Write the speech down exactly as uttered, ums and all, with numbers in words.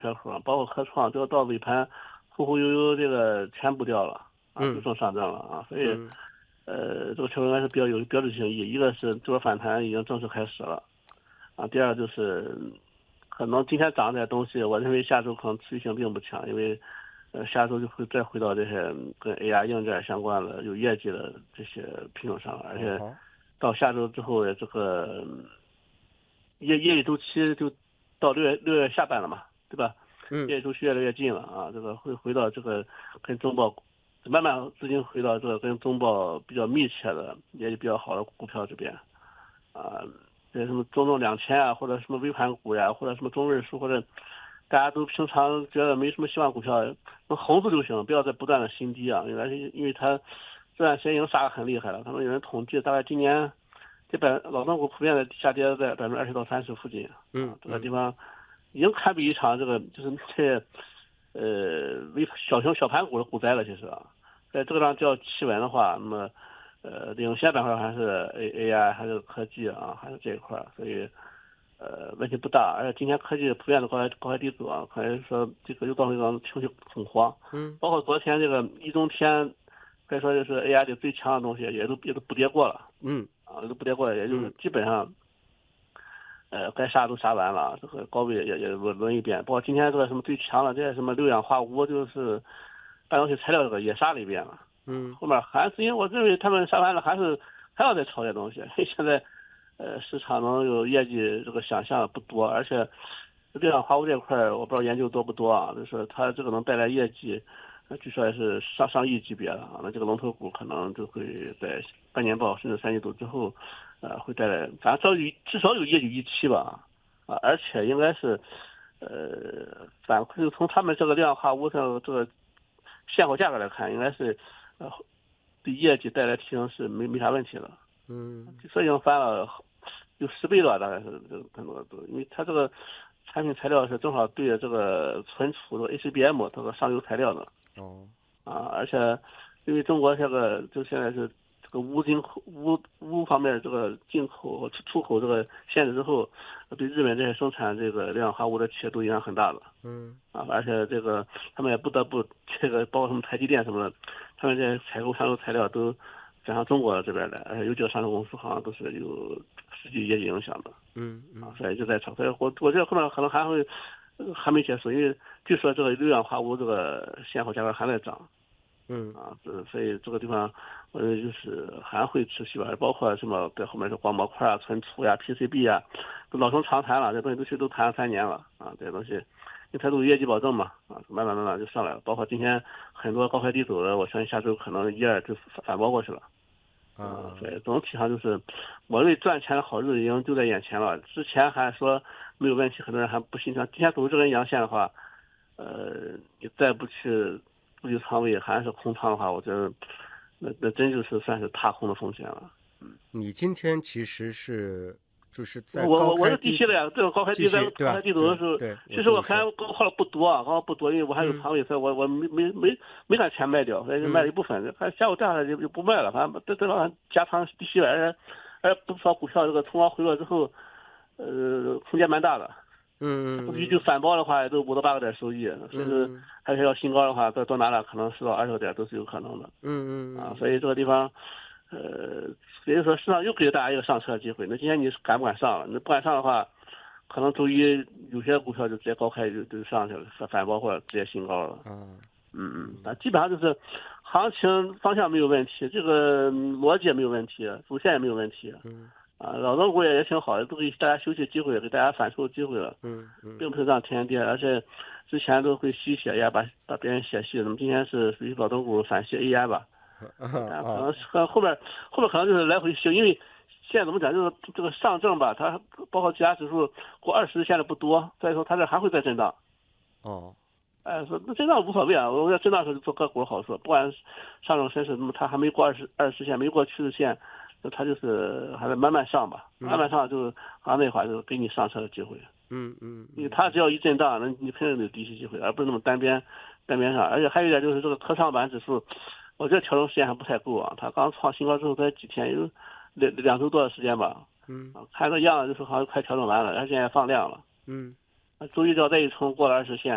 缺口，包括科创，这个到尾盘忽忽悠悠这个全部掉了啊，就剩上证了啊，所以呃这个缺口应该是比较有标志性意义。一个是这波反弹已经正式开始了啊，第二就是可能今天涨这些东西，我认为下周可能持续性并不强，因为呃下周就会再回到这些跟 A I 硬件相关的有业绩的这些品种上，而且到下周之后这个业业绩周期就到六月六月下半了嘛，对吧？ 嗯， 业绩周期越来越近了啊，这个会回到这个跟中报慢慢资金回到这个跟中报比较密切的业绩比较好的股票这边啊。这什么中证两千啊，或者什么微盘股呀，或者什么中瑞数，或者大家都平常觉得没什么希望股票，能横住就行，不要再不断的新低啊。因为因为它这段时间已经杀得很厉害了，他们有人统计，大概今年这百老中股普遍的下跌在百分之二十到三十附近。 嗯， 这个地方已经堪比一场这个就是这呃微小型小盘股的股灾了。其实啊，在这个上叫企稳的话，那么。呃，领先板块还是 A A I 还是科技啊，还是这一块，所以呃问题不大。而且今天科技普遍的高开高开低走啊，可以说这个又造成一种情绪恐慌。嗯，包括昨天这个一中天，可以说就是 A I 的最强的东西，也都也都补跌过了。嗯，啊都补跌过了，也就是基本上，呃该杀都杀完了，这个高位也也轮轮一遍。包括今天这个什么最强的这些什么六氧化钨，就是半导体材料这个也杀了一遍了。嗯，后面还是因为我认为他们杀完了还是还要再炒这东西。现在，呃，市场能有业绩这个想象不多，而且六氧化钨这块我不知道研究多不多啊，就是它这个能带来业绩，据说也是上上亿级别的啊。那这个龙头股可能就会在半年报甚至三季度之后，呃，会带来反正至少有至少有业绩预期吧啊，而且应该是，呃，反馈从他们这个六氧化钨上这个现货价格来看，应该是。呃，对业绩带来提升是没没啥问题的。嗯，这已经翻了有十倍了，大概是这个很多都，因为它这个产品材料是正好对着这个存储的 A C B M 这个上游材料的。哦，啊，而且因为中国这个就现在是这个钨进口钨钨方面这个进口和出口这个限制之后，对日本这些生产这个六氧化钨的企业都影响很大的。嗯，啊，而且这个他们也不得不这个包括什么台积电什么的。他们这些采购上游材料都转向中国这边来，而且有几个上市公司好像都是有实际业绩影响的。嗯嗯，啊，所以就在炒。所以我我觉得后面可能还会还没结束，因为据说这个六氧化钨这个现货价格还在涨。嗯，啊，所以这个地方我觉得就是还会持续吧，包括什么在后面是光模块啊、存储呀、P C B 啊，都老生常谈了，这东西都去都谈了三年了啊，这些东西。因为它都有业绩保证嘛，啊，慢慢慢慢就上来了。包括今天很多高开低走的，我相信下周可能一二就反包过去了。啊，所以总体上就是，我认为赚钱的好日子已经就在眼前了。之前还说没有问题，很多人还不信。像今天走这根阳线的话，呃，你再不去布局仓位还是空仓的话，我觉得那那真就是算是踏空的风险了。 嗯，你今天其实是。就是在我我我是低吸的呀，这种高开低在高开低走的时候，其实我看高抛了不多啊，刚刚不多，因为我还有仓位，所以我我没没没没敢全卖掉，所以就卖了一部分，还下午这样就就不卖了，反正这这让加仓低吸了，而且而且不少股票这个冲高回落之后，呃，空间蛮大的。嗯嗯。就反包的话，也都五到八个点收益，甚至还是要新高的话，再多拿了可能十到二十个点都是有可能的。嗯嗯。啊，所以这个地方。呃，所以说市场又给了大家一个上车的机会。那今天你敢不敢上了？你不敢上的话，可能周一有些股票就直接高开就就上去了，反包或者直接新高了。嗯嗯嗯，但基本上就是行情方向没有问题，这个逻辑也没有问题，主线也没有问题。嗯啊，老中股也也挺好的，都给大家休息机会，给大家反抽机会了。嗯嗯，并不是让天跌，而且之前都会吸血呀，把把别人血吸。那么今天是属于老中股反吸 A I 吧？可能可后面后面可能就是来回修，因为现在怎么讲，就是这个上证吧，它包括其他指数过二十现在不多，所以说它这还会再震荡。哦，哎，说那震荡无所谓啊，我觉得震荡时候做个股好说，不管上证深市，那么它还没过二十二十线，没过趋势线，那它就是还在慢慢上吧，慢慢上就好像那会儿就给你上车的机会。嗯嗯，因为它只要一震荡，那你肯定有低吸机会，而不是那么单边单边上。而且还有一点就是这个科创板指数。我觉得调整时间还不太够啊，它刚创新高之后才几天，有两两周多的时间吧。嗯，看个样子就是好像快调整完了，而且也放量了。嗯，周一只要再一冲过了二十线。